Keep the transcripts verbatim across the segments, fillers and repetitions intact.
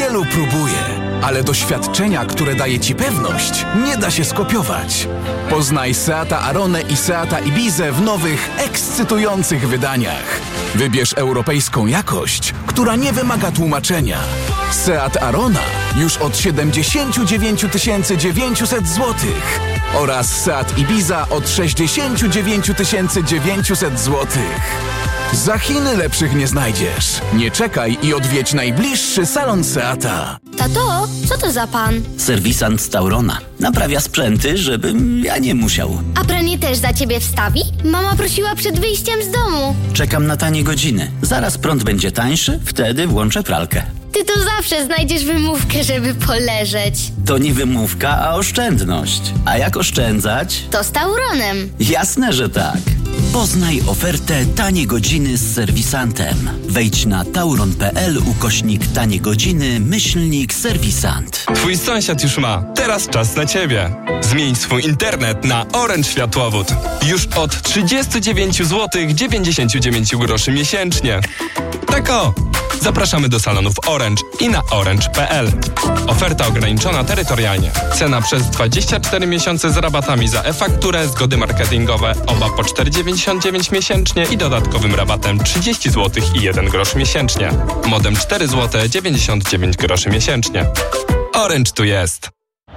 Wielu próbuje, ale doświadczenia, które daje Ci pewność, nie da się skopiować. Poznaj Seata Aronę i Seata Ibizę w nowych, ekscytujących wydaniach. Wybierz europejską jakość, która nie wymaga tłumaczenia. Seat Arona już od siedemdziesiąt dziewięć tysięcy dziewięćset złotych oraz Seat Ibiza od sześćdziesiąt dziewięć tysięcy dziewięćset złotych. Za Chiny lepszych nie znajdziesz. Nie czekaj i odwiedź najbliższy salon Seata. Tato, co to za pan? Serwisant z Taurona. Naprawia sprzęty, żebym ja nie musiał. A pranie też za ciebie wstawi? Mama prosiła przed wyjściem z domu. Czekam na tanie godziny. Zaraz prąd będzie tańszy, wtedy włączę pralkę. Ty to zawsze znajdziesz wymówkę, żeby poleżeć. To nie wymówka, a oszczędność. A jak oszczędzać? To z Tauronem. Jasne, że tak. Poznaj ofertę Tanie Godziny z serwisantem. Wejdź na tauron.pl ukośnik tanie godziny myślnik serwisant. Twój sąsiad już ma. Teraz czas na Ciebie. Zmień swój internet na Orange Światłowód. Już od trzydzieści dziewięć złotych dziewięćdziesiąt dziewięć groszy miesięcznie. Tak o! Zapraszamy do salonów Orange i na orange kropka p l. Oferta ograniczona terytorialnie. Cena przez dwadzieścia cztery miesiące z rabatami za e-fakturę, zgody marketingowe, oba po cztery dziewięćdziesiąt dziewięć miesięcznie i dodatkowym rabatem trzydzieści złotych i jeden grosz miesięcznie. Modem cztery złote dziewięćdziesiąt dziewięć groszy miesięcznie. Orange tu jest.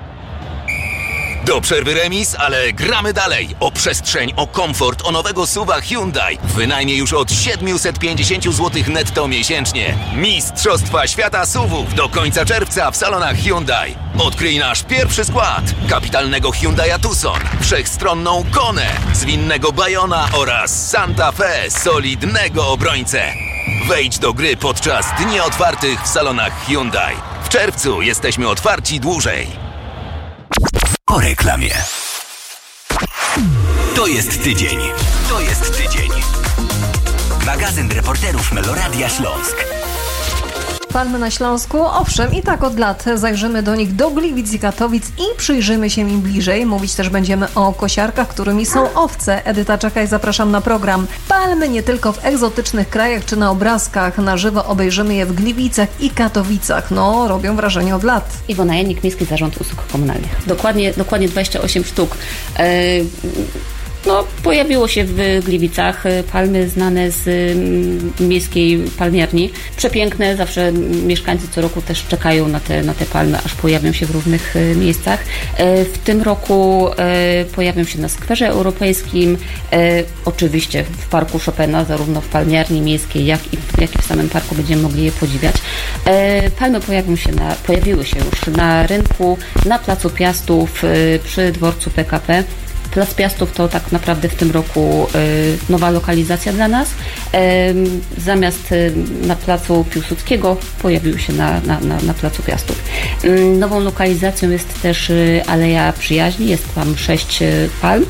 Do przerwy remis, ale gramy dalej. O przestrzeń, o komfort, o nowego suwa Hyundai. Wynajmie już od siedemset pięćdziesiąt złotych netto miesięcznie. Mistrzostwa Świata suwów do końca czerwca w salonach Hyundai. Odkryj nasz pierwszy skład. Kapitalnego Hyundai'a Tucson, wszechstronną Konę, zwinnego Bayona oraz Santa Fe, solidnego obrońcę. Wejdź do gry podczas dni otwartych w salonach Hyundai. W czerwcu jesteśmy otwarci dłużej. Po reklamie. To jest tydzień. To jest tydzień. Magazyn reporterów Meloradia Śląsk. Palmy na Śląsku, owszem, i tak od lat zajrzymy do nich do Gliwic i Katowic i przyjrzymy się im bliżej. Mówić też będziemy o kosiarkach, którymi są owce. Edyta Czekaj, zapraszam na program. Palmy nie tylko w egzotycznych krajach czy na obrazkach. Na żywo obejrzymy je w Gliwicach i Katowicach. No, robią wrażenie od lat. Iwona Janik, Miejski Zarząd Usług Komunalnych. Dokładnie, dokładnie dwadzieścia osiem sztuk. Yy... No, pojawiło się w Gliwicach palmy znane z miejskiej palmiarni. Przepiękne, zawsze mieszkańcy co roku też czekają na te, na te palmy, aż pojawią się w różnych miejscach. W tym roku pojawią się na skwerze europejskim, oczywiście w parku Chopina, zarówno w palmiarni miejskiej, jak i, jak i w samym parku będziemy mogli je podziwiać. Palmy pojawią się na, pojawiły się już na rynku, na Placu Piastów, przy dworcu P K P. Plac Piastów to tak naprawdę w tym roku y, nowa lokalizacja dla nas. Y, zamiast y, na Placu Piłsudskiego pojawił się na, na, na, na Placu Piastów. Y, nową lokalizacją jest też y, Aleja Przyjaźni, jest tam sześć y, palm.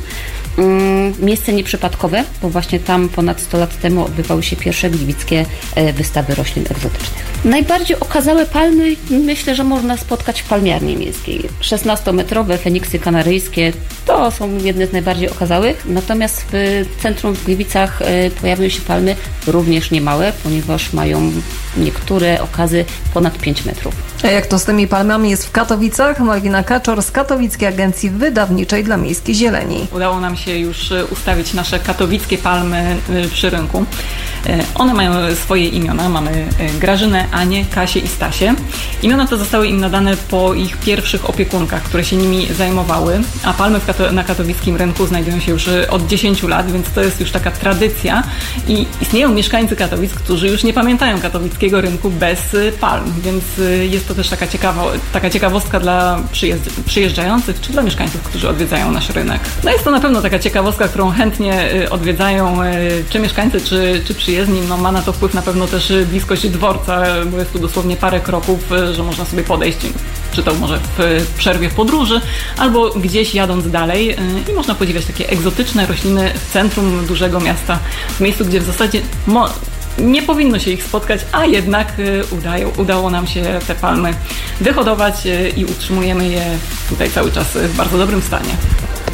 Miejsce nieprzypadkowe, bo właśnie tam ponad sto lat temu odbywały się pierwsze gliwickie wystawy roślin egzotycznych. Najbardziej okazałe palmy myślę, że można spotkać w palmiarni miejskiej. szesnastometrowe feniksy kanaryjskie to są jedne z najbardziej okazałych, natomiast w centrum w Gliwicach pojawiły się palmy również niemałe, ponieważ mają niektóre okazy ponad pięć metrów. A jak to z tymi palmami jest w Katowicach? Malwina Kaczor z Katowickiej Agencji Wydawniczej dla Miejskiej Zieleni. Udało nam się już ustawić nasze katowickie palmy przy rynku. One mają swoje imiona. Mamy Grażynę, Anię, Kasię i Stasię. Imiona te zostały im nadane po ich pierwszych opiekunkach, które się nimi zajmowały, a palmy w Kato- na katowickim rynku znajdują się już od dziesięciu lat, więc to jest już taka tradycja i istnieją mieszkańcy Katowic, którzy już nie pamiętają katowickiego rynku bez palm, więc jest to też taka, ciekawa, taka ciekawostka dla przyjeżdż- przyjeżdżających czy dla mieszkańców, którzy odwiedzają nasz rynek. No jest to na pewno taka ciekawostka, którą chętnie odwiedzają czy mieszkańcy, czy, czy przyjezdni. No ma na to wpływ na pewno też bliskość dworca, bo jest tu dosłownie parę kroków, że można sobie podejść, czy to może w przerwie w podróży, albo gdzieś jadąc dalej i można podziwiać takie egzotyczne rośliny w centrum dużego miasta, w miejscu, gdzie w zasadzie mo- nie powinno się ich spotkać, a jednak udają, udało nam się te palmy wyhodować i utrzymujemy je tutaj cały czas w bardzo dobrym stanie.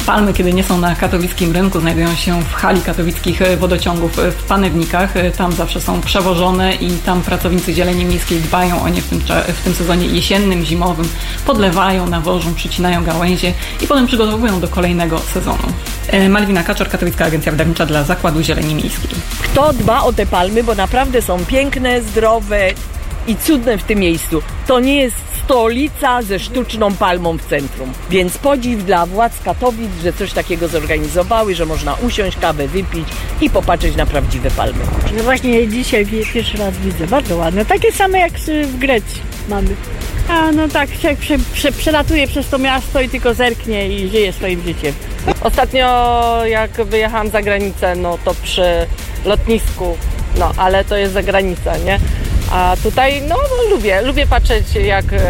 Palmy, kiedy nie są na katowickim rynku, znajdują się w hali katowickich wodociągów w Panewnikach. Tam zawsze są przewożone i tam pracownicy Zieleni Miejskiej dbają o nie w tym, w tym sezonie jesiennym, zimowym, podlewają, nawożą, przycinają gałęzie i potem przygotowują do kolejnego sezonu. Malwina Kaczor, Katowicka Agencja Wydawnicza dla Zakładu Zieleni Miejskiej. Kto dba o te palmy, bo naprawdę są piękne, zdrowe i cudne w tym miejscu. To nie jest stolica ze sztuczną palmą w centrum. Więc podziw dla władz Katowic, że coś takiego zorganizowały, że można usiąść, kawę wypić i popatrzeć na prawdziwe palmy. No właśnie dzisiaj pierwszy raz widzę, bardzo ładne. Takie same jak w Grecji mamy. A no tak, się prze, prze, przelatuje przez to miasto i tylko zerknie i żyje swoim życiem. Ostatnio jak wyjechałam za granicę, no to przy lotnisku, no ale to jest za granica, nie? A tutaj no, no lubię, lubię patrzeć jak e,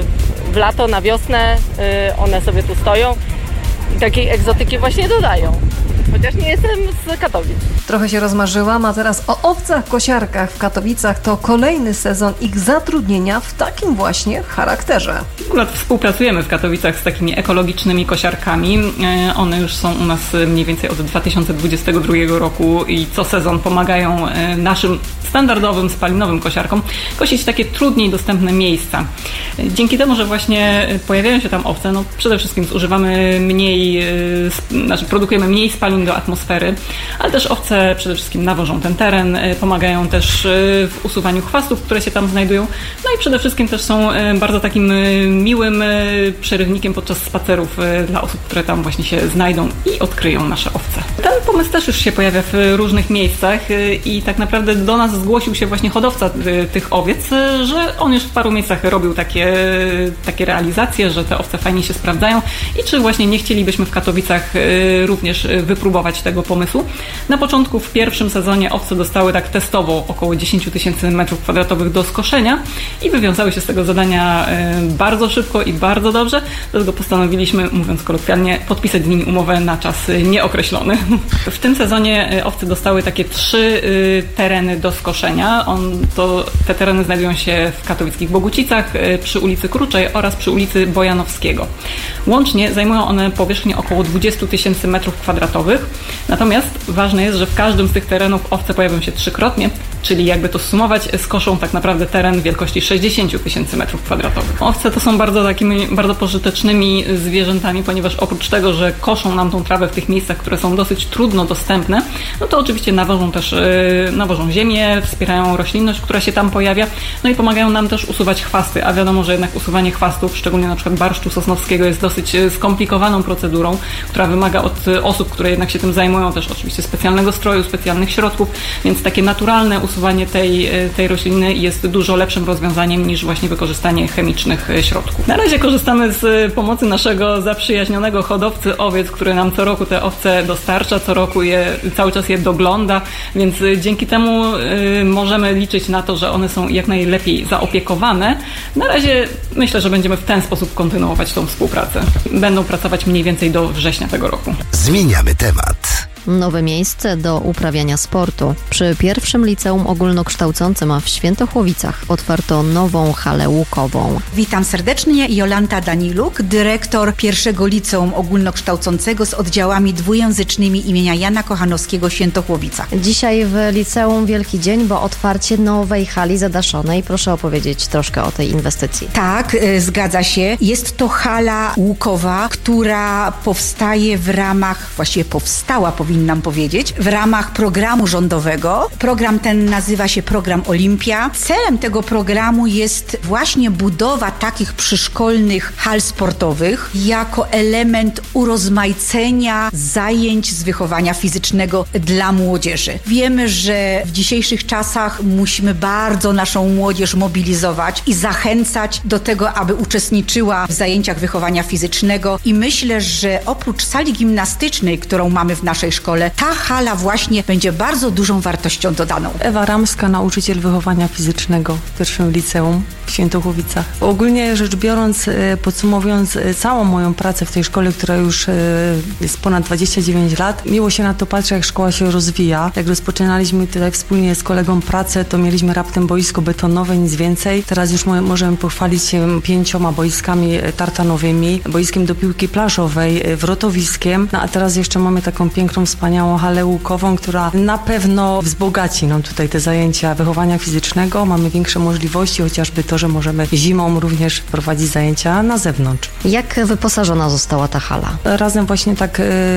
w lato, na wiosnę e, one sobie tu stoją i takiej egzotyki właśnie dodają. Chociaż nie jestem z Katowic. Trochę się rozmarzyłam, a teraz o owcach kosiarkach w Katowicach. To kolejny sezon ich zatrudnienia w takim właśnie charakterze. Akurat współpracujemy w Katowicach z takimi ekologicznymi kosiarkami. One już są u nas mniej więcej od dwa tysiące dwudziestego drugiego roku i co sezon pomagają naszym standardowym, spalinowym kosiarkom kosić takie trudniej dostępne miejsca. Dzięki temu, że właśnie pojawiają się tam owce, no przede wszystkim zużywamy mniej, znaczy produkujemy mniej spalin do atmosfery, ale też owce przede wszystkim nawożą ten teren, pomagają też w usuwaniu chwastów, które się tam znajdują, no i przede wszystkim też są bardzo takim miłym przerywnikiem podczas spacerów dla osób, które tam właśnie się znajdą i odkryją nasze owce. Ten pomysł też już się pojawia w różnych miejscach i tak naprawdę do nas zgłosił się właśnie hodowca tych owiec, że on już w paru miejscach robił takie, takie realizacje, że te owce fajnie się sprawdzają i czy właśnie nie chcielibyśmy w Katowicach również wypróbować tego pomysłu. Na początku w pierwszym sezonie owce dostały tak testowo około dziesięć tysięcy metrów kwadratowych do skoszenia i wywiązały się z tego zadania bardzo szybko i bardzo dobrze. Dlatego postanowiliśmy, mówiąc kolokwialnie, podpisać z nimi umowę na czas nieokreślony. W tym sezonie owce dostały takie trzy tereny do skoszenia. On, to, te tereny znajdują się w katowickich Bogucicach, przy ulicy Kruczej oraz przy ulicy Bojanowskiego. Łącznie zajmują one powierzchnię około dwadzieścia tysięcy metrów kwadratowych. Natomiast ważne jest, że w każdym z tych terenów owce pojawią się trzykrotnie, czyli jakby to sumować, skoszą tak naprawdę teren wielkości sześćdziesiąt tysięcy metrów kwadratowych. Owce to są bardzo takimi, bardzo pożytecznymi zwierzętami, ponieważ oprócz tego, że koszą nam tą trawę w tych miejscach, które są dosyć trudno dostępne, no to oczywiście nawożą też, yy, nawożą ziemię, wspierają roślinność, która się tam pojawia, no i pomagają nam też usuwać chwasty, a wiadomo, że jednak usuwanie chwastów, szczególnie na przykład barszczu sosnowskiego, jest dosyć skomplikowaną procedurą, która wymaga od osób, które jednak się tym zajmują, też oczywiście specjalnego stroju, specjalnych środków, więc takie naturalne usuwanie tej, tej rośliny jest dużo lepszym rozwiązaniem niż właśnie wykorzystanie chemicznych środków. Na razie korzystamy z pomocy naszego zaprzyjaźnionego hodowcy owiec, który nam co roku te owce dostarcza, co roku je, cały czas je dogląda, więc dzięki temu y, możemy liczyć na to, że one są jak najlepiej zaopiekowane. Na razie myślę, że będziemy w ten sposób kontynuować tą współpracę. Będą pracować mniej więcej do września tego roku. Zmieniamy temat. Nowe miejsce do uprawiania sportu. Przy pierwszym liceum ogólnokształcącym w Świętochłowicach otwarto nową halę łukową. Witam serdecznie, Jolanta Daniluk, dyrektor pierwszego liceum ogólnokształcącego z oddziałami dwujęzycznymi imienia Jana Kochanowskiego w Świętochłowicach. Dzisiaj w liceum wielki dzień, bo otwarcie nowej hali zadaszonej. Proszę opowiedzieć troszkę o tej inwestycji. Tak, y, zgadza się. Jest to hala łukowa, która powstaje w ramach, właściwie powstała, powinnam powiedzieć, w ramach programu rządowego. Program ten nazywa się Program Olimpia. Celem tego programu jest właśnie budowa takich przyszkolnych hal sportowych jako element urozmaicenia zajęć z wychowania fizycznego dla młodzieży. Wiemy, że w dzisiejszych czasach musimy bardzo naszą młodzież mobilizować i zachęcać do tego, aby uczestniczyła w zajęciach wychowania fizycznego i myślę, że oprócz sali gimnastycznej, którą mamy w naszej szkole, ta hala właśnie będzie bardzo dużą wartością dodaną. Ewa Ramska, nauczyciel wychowania fizycznego w pierwszym liceum w w Świętochłowicach. Ogólnie rzecz biorąc, podsumowując całą moją pracę w tej szkole, która już jest ponad dwadzieścia dziewięć lat, miło się na to patrzy, jak szkoła się rozwija. Jak rozpoczynaliśmy tutaj wspólnie z kolegą pracę, to mieliśmy raptem boisko betonowe, nic więcej. Teraz już możemy pochwalić się pięcioma boiskami tartanowymi, boiskiem do piłki plażowej, wrotowiskiem, no a teraz jeszcze mamy taką piękną, wspaniałą halę łukową, która na pewno wzbogaci nam tutaj te zajęcia wychowania fizycznego. Mamy większe możliwości, chociażby to, że możemy zimą również prowadzić zajęcia na zewnątrz. Jak wyposażona została ta hala? Razem właśnie tak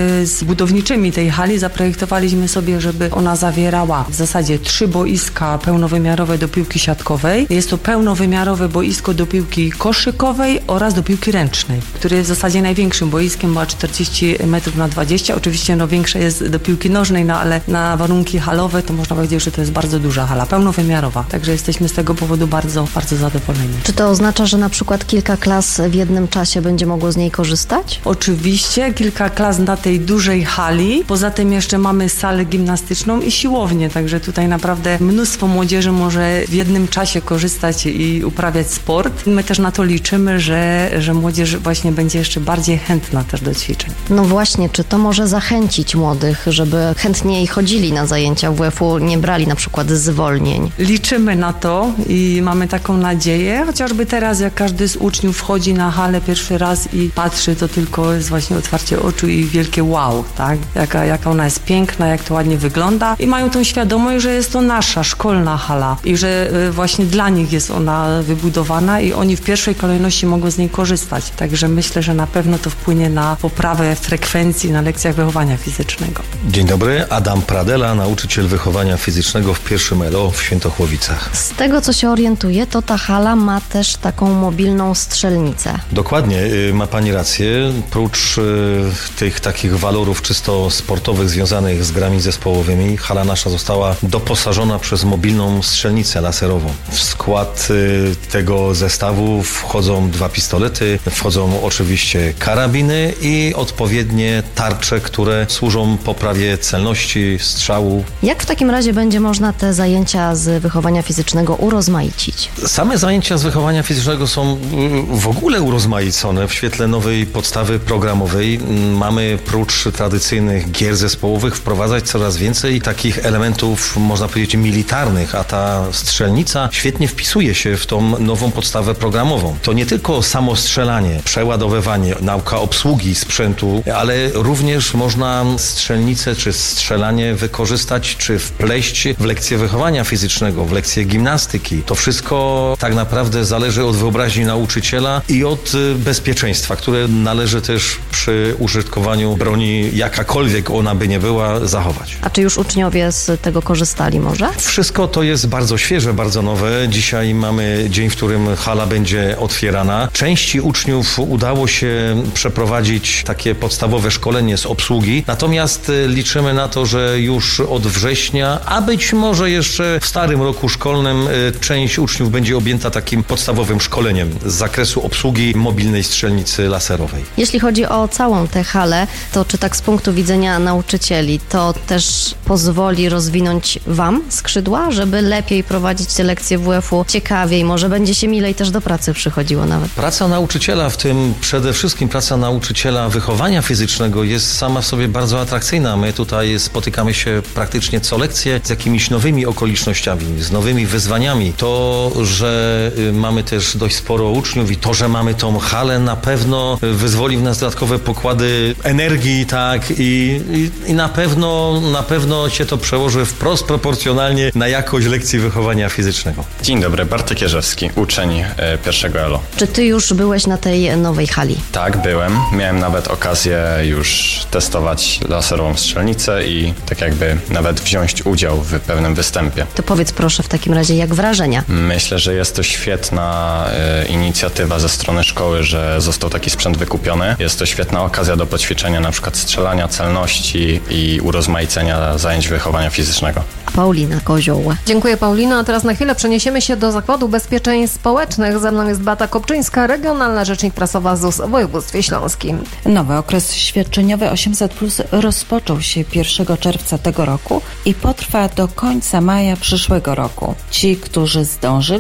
z budowniczymi tej hali zaprojektowaliśmy sobie, żeby ona zawierała w zasadzie trzy boiska pełnowymiarowe do piłki siatkowej. Jest to pełnowymiarowe boisko do piłki koszykowej oraz do piłki ręcznej, które jest w zasadzie największym boiskiem, ma czterdzieści metrów na dwadzieścia. Oczywiście no, większe jest do piłki nożnej, no ale na warunki halowe to można powiedzieć, że to jest bardzo duża hala, pełnowymiarowa. Także jesteśmy z tego powodu bardzo, bardzo zadowoleni. Czy to oznacza, że na przykład kilka klas w jednym czasie będzie mogło z niej korzystać? Oczywiście, kilka klas na tej dużej hali. Poza tym jeszcze mamy salę gimnastyczną i siłownię, także tutaj naprawdę mnóstwo młodzieży może w jednym czasie korzystać i uprawiać sport. My też na to liczymy, że, że młodzież właśnie będzie jeszcze bardziej chętna też do ćwiczeń. No właśnie, czy to może zachęcić młodych, żeby chętniej chodzili na zajęcia W W U, nie brali na przykład zwolnień? Liczymy na to i mamy taką nadzieję, chociażby teraz jak każdy z uczniów wchodzi na halę pierwszy raz i patrzy, to tylko jest właśnie otwarcie oczu i wielkie wow, tak? Jaka, jaka ona jest piękna, jak to ładnie wygląda i mają tą świadomość, że jest to nasza szkolna hala i że właśnie dla nich jest ona wybudowana i oni w pierwszej kolejności mogą z niej korzystać. Także myślę, że na pewno to wpłynie na poprawę frekwencji na lekcjach wychowania fizycznego. Dzień dobry, Adam Pradela, nauczyciel wychowania fizycznego w pierwszym L O w Świętochłowicach. Z tego, co się orientuję, to ta hala ma też taką mobilną strzelnicę. Dokładnie, ma Pani rację. Prócz tych takich walorów czysto sportowych związanych z grami zespołowymi, hala nasza została doposażona przez mobilną strzelnicę laserową. W skład tego zestawu wchodzą dwa pistolety, wchodzą oczywiście karabiny i odpowiednie tarcze, które służą poprawie celności strzału. Jak w takim razie będzie można te zajęcia z wychowania fizycznego urozmaicić? Same zajęcia z wychowania fizycznego są w ogóle urozmaicone w świetle nowej podstawy programowej. Mamy prócz tradycyjnych gier zespołowych wprowadzać coraz więcej takich elementów, można powiedzieć, militarnych, a ta strzelnica świetnie wpisuje się w tą nową podstawę programową. To nie tylko samo strzelanie, przeładowywanie, nauka obsługi sprzętu, ale również można strzelnicę czy strzelanie wykorzystać czy wpleść w lekcje wychowania fizycznego, w lekcje gimnastyki. To wszystko tak naprawdę zależy od wyobraźni nauczyciela i od bezpieczeństwa, które należy też przy użytkowaniu broni, jakakolwiek ona by nie była, zachować. A czy już uczniowie z tego korzystali może? Wszystko to jest bardzo świeże, bardzo nowe. Dzisiaj mamy dzień, w którym hala będzie otwierana. Części uczniów udało się przeprowadzić takie podstawowe szkolenie z obsługi, natomiast liczymy na to, że już od września, a być może jeszcze w starym roku szkolnym część uczniów będzie objęta takim podstawowym szkoleniem z zakresu obsługi mobilnej strzelnicy laserowej. Jeśli chodzi o całą tę halę, to czy tak z punktu widzenia nauczycieli, to też pozwoli rozwinąć Wam skrzydła, żeby lepiej prowadzić te lekcje W W U ciekawiej, może będzie się milej też do pracy przychodziło nawet? Praca nauczyciela, w tym przede wszystkim praca nauczyciela wychowania fizycznego jest sama w sobie bardzo atrakcyjna. My tutaj spotykamy się praktycznie co lekcje z jakimiś nowymi okolicznościami, z nowymi wyzwaniami. To, że mamy też dość sporo uczniów i to, że mamy tą halę, na pewno wyzwoli w nas dodatkowe pokłady energii, tak, i, i, i na pewno, na pewno się to przełoży wprost proporcjonalnie na jakość lekcji wychowania fizycznego. Dzień dobry, Bartek Jerzewski, uczeń e, pierwszego L O. Czy ty już byłeś na tej nowej hali? Tak, byłem. Miałem nawet okazję już testować laserową strzelnicę i tak jakby nawet wziąć udział w pewnym występie. To powiedz proszę w takim razie, jak wrażenia? Myślę, że jest to świetna e, inicjatywa ze strony szkoły, że został taki sprzęt wykupiony. Jest to świetna okazja do poćwiczenia na przykład strzelania, celności i urozmaicenia zajęć wychowania fizycznego. Paulina Kozioł. Dziękuję, Paulino. A teraz na chwilę przeniesiemy się do Zakładu Ubezpieczeń Społecznych. Ze mną jest Beata Kopczyńska, regionalna rzecznik prasowa Z U S w województwie śląskim. Nowy okres świadczeniowy osiemset plus rozpoczął się pierwszego czerwca tego roku i potrwa do końca maja przyszłego roku. Ci, którzy zdążyli złożyć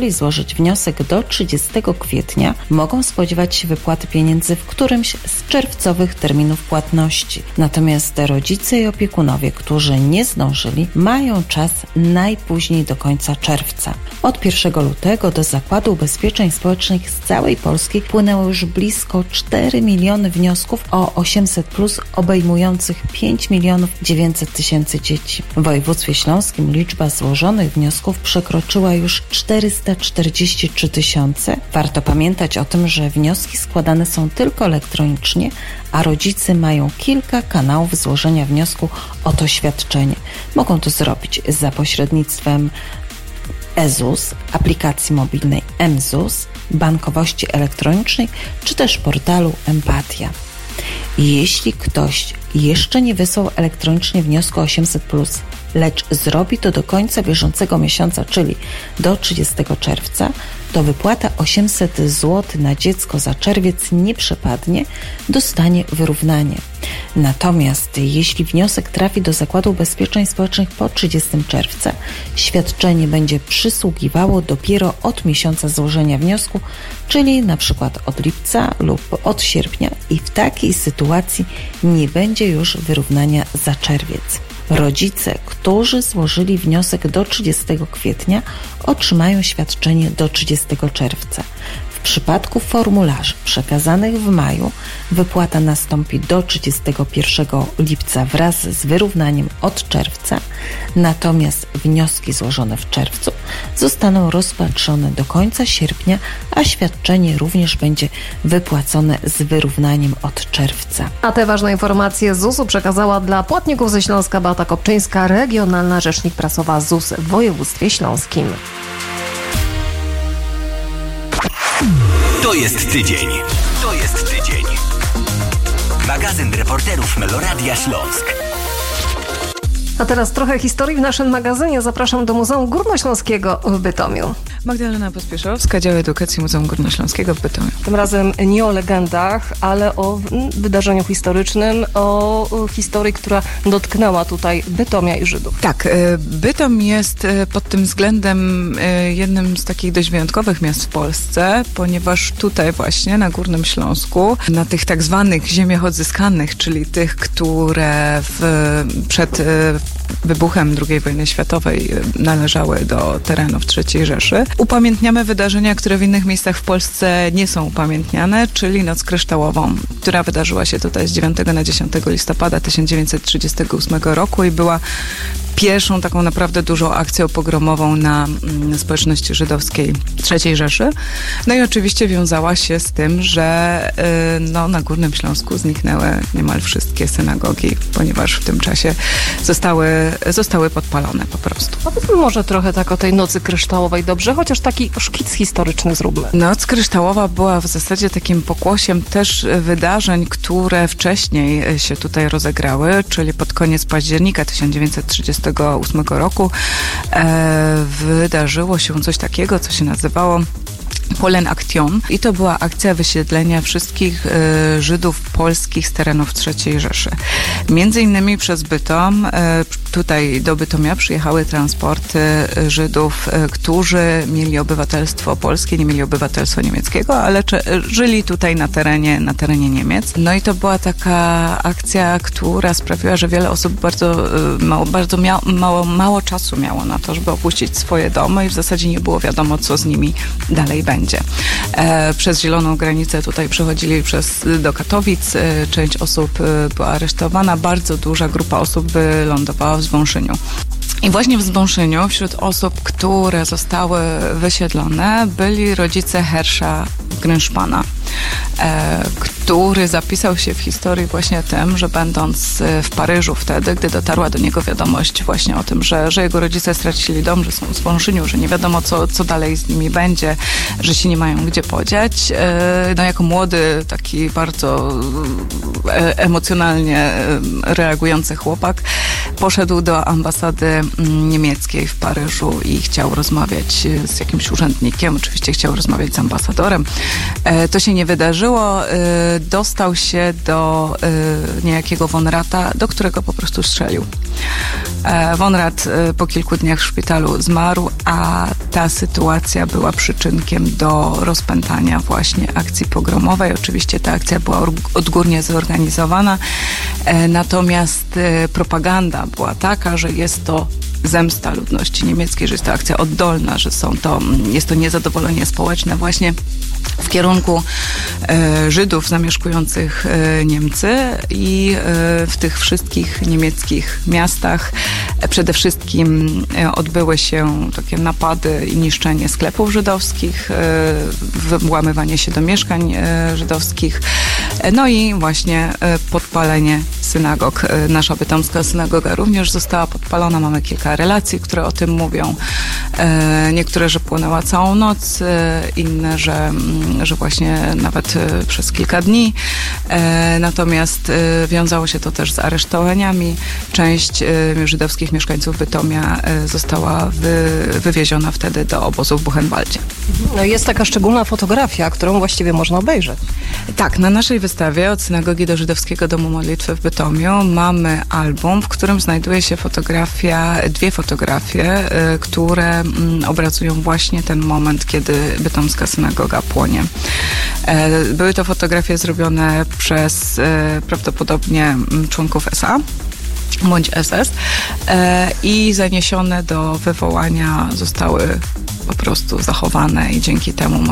złożyć wniosek do trzydziestego kwietnia, mogą spodziewać się wypłaty pieniędzy w którymś z czerwcowych terminów płatności. Natomiast rodzice i opiekunowie, którzy nie zdążyli, mają czas najpóźniej do końca czerwca. Od pierwszego lutego do Zakładu Ubezpieczeń Społecznych z całej Polski wpłynęło już blisko cztery miliony wniosków o osiemset plus, obejmujących pięć milionów dziewięćset tysięcy dzieci. W województwie śląskim liczba złożonych wniosków przekroczyła już czterysta czterdzieści trzy tysiące. Warto pamiętać o tym, że wnioski składane są tylko elektronicznie, a rodzice mają kilka kanałów złożenia wniosku o to świadczenie. Mogą to zrobić za pośrednictwem e ZUS, aplikacji mobilnej M ZUS, bankowości elektronicznej czy też portalu Empatia. Jeśli ktoś jeszcze nie wysłał elektronicznie wniosku osiemset plus, lecz zrobi to do końca bieżącego miesiąca, czyli do trzydziestego czerwca, to wypłata osiemset złotych na dziecko za czerwiec nie przepadnie, dostanie wyrównanie. Natomiast jeśli wniosek trafi do Zakładu Ubezpieczeń Społecznych po trzydziestego czerwca, świadczenie będzie przysługiwało dopiero od miesiąca złożenia wniosku, czyli na przykład od lipca lub od sierpnia, i w takiej sytuacji nie będzie już wyrównania za czerwiec. Rodzice, którzy złożyli wniosek do trzydziestego kwietnia, otrzymają świadczenie do trzydziestego czerwca. W przypadku formularzy przekazanych w maju wypłata nastąpi do trzydziestego pierwszego lipca wraz z wyrównaniem od czerwca, natomiast wnioski złożone w czerwcu zostaną rozpatrzone do końca sierpnia, a świadczenie również będzie wypłacone z wyrównaniem od czerwca. A te ważne informacje z zusu przekazała dla płatników ze Śląska Beata Kopczyńska, regionalna rzecznik prasowa ZUS w województwie śląskim. To jest tydzień. To jest tydzień. Magazyn reporterów Meloradia Śląsk. A teraz trochę historii w naszym magazynie. Zapraszam do Muzeum Górnośląskiego w Bytomiu. Magdalena Pospieszowska, Dział Edukacji Muzeum Górnośląskiego w Bytomiu. Tym razem nie o legendach, ale o wydarzeniu historycznym, o historii, która dotknęła tutaj Bytomia i Żydów. Tak, Bytom jest pod tym względem jednym z takich dość wyjątkowych miast w Polsce, ponieważ tutaj właśnie na Górnym Śląsku, na tych tak zwanych ziemiach odzyskanych, czyli tych, które w, przed wybuchem drugiej wojny światowej należały do terenów trzeciej Rzeszy, upamiętniamy wydarzenia, które w innych miejscach w Polsce nie są upamiętniane, czyli Noc Kryształową, która wydarzyła się tutaj z dziewiątego na dziesiątego listopada tysiąc dziewięćset trzydziestego ósmego roku i była pierwszą taką naprawdę dużą akcją pogromową na mm, społeczności żydowskiej trzeciej Rzeszy. No i oczywiście wiązała się z tym, że y, no, na Górnym Śląsku zniknęły niemal wszystkie synagogi, ponieważ w tym czasie zostały, zostały podpalone po prostu. Powiedzmy może trochę tak o tej Nocy Kryształowej, dobrze? Chociaż taki szkic historyczny zróbmy. Noc Kryształowa była w zasadzie takim pokłosiem też wydarzeń, które wcześniej się tutaj rozegrały, czyli pod koniec października tysiąc dziewięćset trzydziestego ósmego roku e, wydarzyło się coś takiego, co się nazywało Polen Action i to była akcja wysiedlenia wszystkich y, Żydów polskich z terenów trzeciej Rzeszy. Między innymi przez Bytom, y, tutaj do Bytomia przyjechały transporty Żydów, y, którzy mieli obywatelstwo polskie, nie mieli obywatelstwa niemieckiego, ale czy, y, żyli tutaj na terenie, na terenie Niemiec. No i to była taka akcja, która sprawiła, że wiele osób bardzo, y, mało, bardzo mia, mało, mało czasu miało na to, żeby opuścić swoje domy i w zasadzie nie było wiadomo, co z nimi dalej będzie. E, przez zieloną granicę tutaj przechodzili przez, do Katowic. E, część osób e, była aresztowana. Bardzo duża grupa osób wylądowała w Zwąszyniu. I właśnie w Zwąszyniu wśród osób, które zostały wysiedlone, byli rodzice Hersza Grynszpana, e, który zapisał się w historii właśnie tym, że będąc w Paryżu wtedy, gdy dotarła do niego wiadomość właśnie o tym, że, że jego rodzice stracili dom, że są w Zwąszyniu, że nie wiadomo, co, co dalej z nimi będzie, że się nie mają gdzie podziać. E, no jako młody, taki bardzo e, emocjonalnie reagujący chłopak, poszedł do ambasady niemieckiej w Paryżu i chciał rozmawiać z jakimś urzędnikiem, oczywiście chciał rozmawiać z ambasadorem. E, to się nie wydarzyło. E, dostał się do niejakiego von Rata, do którego po prostu strzelił. Von Rat po kilku dniach w szpitalu zmarł, a ta sytuacja była przyczynkiem do rozpętania właśnie akcji pogromowej. Oczywiście ta akcja była odgórnie zorganizowana, natomiast propaganda była taka, że jest to zemsta ludności niemieckiej, że jest to akcja oddolna, że są to, jest to niezadowolenie społeczne właśnie w kierunku e, Żydów zamieszkujących e, Niemcy i e, w tych wszystkich niemieckich miastach e, przede wszystkim e, odbyły się takie napady i niszczenie sklepów żydowskich, e, włamywanie się do mieszkań e, żydowskich, e, no i właśnie e, podpalenie synagog. E, nasza bytomska synagoga również została podpalona. Mamy kilka relacji, które o tym mówią. E, niektóre, że płonęła całą noc, e, inne, że że właśnie nawet przez kilka dni. E, natomiast e, wiązało się to też z aresztowaniami. Część e, żydowskich mieszkańców Bytomia e, została wy, wywieziona wtedy do obozu w Buchenwaldzie. No jest taka szczególna fotografia, którą właściwie można obejrzeć. Tak, na naszej wystawie od synagogi do Żydowskiego Domu Modlitwy w Bytomiu mamy album, w którym znajduje się fotografia, dwie fotografie, e, które m, obrazują właśnie ten moment, kiedy bytomska synagoga płonie. Były to fotografie zrobione przez prawdopodobnie członków S A bądź S S i zaniesione do wywołania zostały po prostu zachowane i dzięki temu